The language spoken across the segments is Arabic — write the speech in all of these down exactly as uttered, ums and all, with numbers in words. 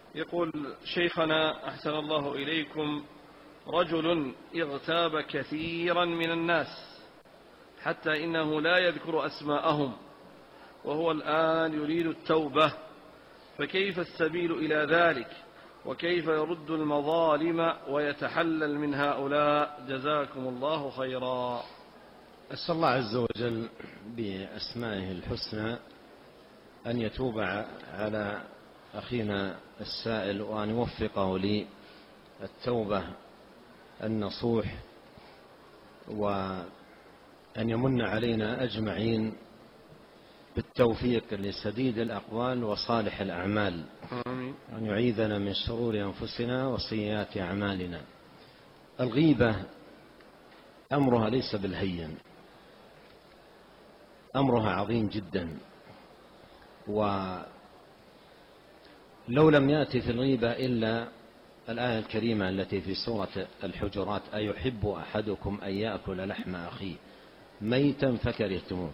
يقول شيخنا أحسن الله إليكم: رجل اغتاب كثيرا من الناس حتى إنه لا يذكر أسماءهم، وهو الآن يريد التوبة، فكيف السبيل إلى ذلك؟ وكيف يرد المظالم ويتحلل من هؤلاء؟ جزاكم الله خيرا. أسأل الله عز وجل بأسمائه الحسنى أن يتوب على أخينا السائل، وأن يوفقه للتوبة النصوح، وأن يمن علينا أجمعين بالتوفيق لسديد الأقوال وصالح الأعمال، وأن يعيذنا من شرور أنفسنا وسيئات أعمالنا. الغيبة أمرها ليس بالهين، أمرها عظيم جدا، ولو لم يأتي في الغيبة إلا الآية الكريمة التي في سورة الحجرات: أيحب أحدكم أن يأكل لحم أخيه ميتا فكرهتموه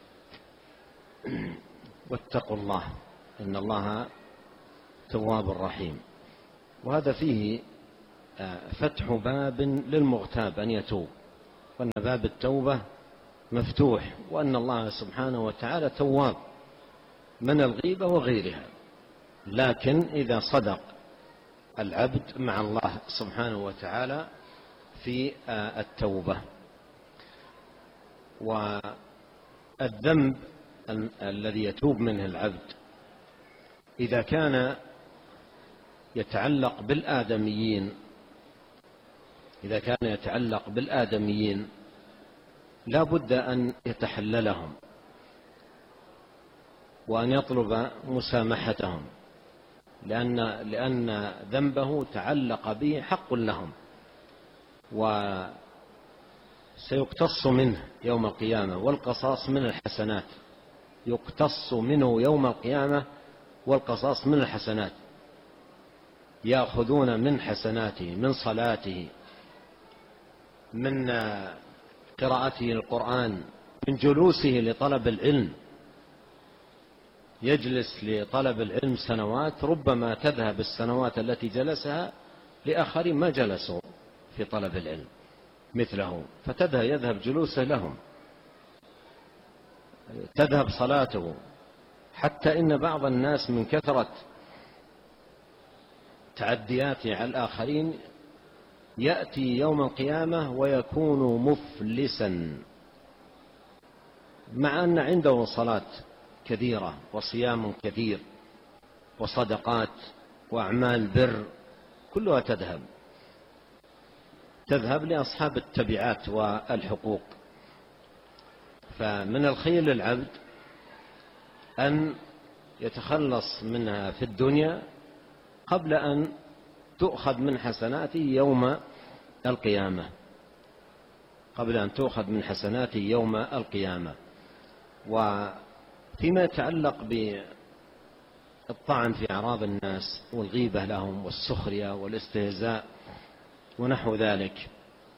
واتقوا الله إن الله تواب رحيم. وهذا فيه فتح باب للمغتاب أن يتوب، وأن باب التوبة مفتوح، وأن الله سبحانه وتعالى تواب من الغيبة وغيرها. لكن إذا صدق العبد مع الله سبحانه وتعالى في التوبة. والذنب الذي يتوب منه العبد إذا كان يتعلق بالآدميين إذا كان يتعلق بالآدميين لا بد أن يتحللهم، وأن يطلب مسامحتهم، لأن, لأن ذنبه تعلق به حق لهم، وسيقتص منه يوم القيامة، والقصاص من الحسنات، يقتص منه يوم القيامة والقصاص من الحسنات، يأخذون من حسناته، من صلاته، من قراءته القرآن، من جلوسه لطلب العلم. يجلس لطلب العلم سنوات، ربما تذهب السنوات التي جلسها لآخرين ما جلسوا في طلب العلم مثله، فتذهب يذهب جلوسه لهم، تذهب صلاته، حتى إن بعض الناس من كثرة تعدياته على الآخرين يأتي يوم القيامة ويكون مفلسا، مع أن عنده صلاة كثيرة وصيام كثير وصدقات وأعمال بر، كلها تذهب تذهب لأصحاب التبعات والحقوق. فمن الخير للعبد أن يتخلص منها في الدنيا قبل أن تؤخذ من حسناته يوم القيامة قبل أن تؤخذ من حسناته يوم القيامة. وفيما يتعلق بالطعن في أعراض الناس والغيبة لهم والسخرية والاستهزاء ونحو ذلك،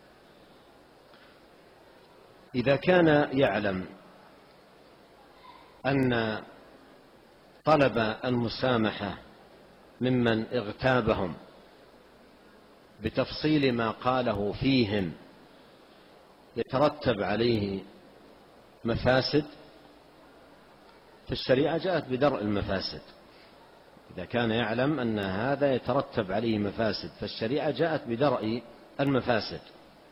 إذا كان يعلم أن طلب المسامحة ممن اغتابهم بتفصيل ما قاله فيهم يترتب عليه مفاسد، فالشريعة جاءت بدرء المفاسد. إذا كان يعلم أن هذا يترتب عليه مفاسد، فالشريعة جاءت بدرء المفاسد.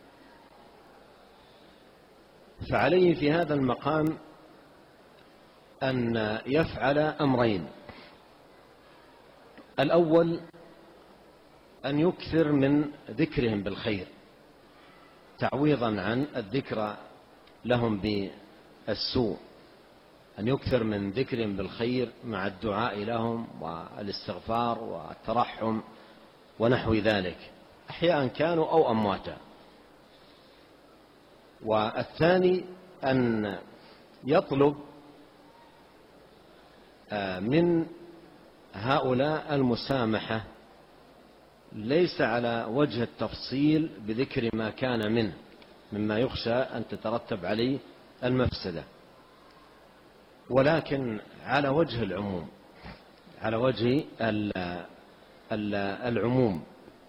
فعليه في هذا المقام أن يفعل أمرين: الأول أن يكثر من ذكرهم بالخير تعويضا عن الذكر لهم بالسوء، أن يكثر من ذكرهم بالخير مع الدعاء لهم والاستغفار والترحم ونحو ذلك، أحياء كانوا أو أمواتا. والثاني أن يطلب من هؤلاء المسامحة ليس على وجه التفصيل بذكر ما كان منه مما يخشى أن تترتب عليه المفسدة، ولكن على وجه العموم، على وجه العموم،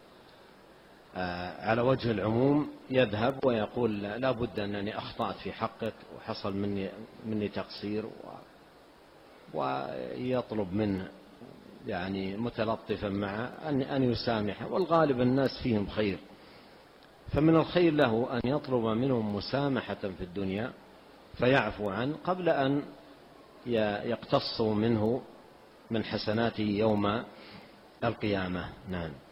على وجه العموم يذهب ويقول لا بد أنني أخطأت في حقك وحصل مني, مني تقصير، ويطلب منه يعني متلطفا معه أن يسامحه، والغالب الناس فيهم خير، فمن الخير له أن يطلب منهم مسامحة في الدنيا فيعفو عنه قبل أن يقتصوا منه من حسناته يوم القيامة. نعم.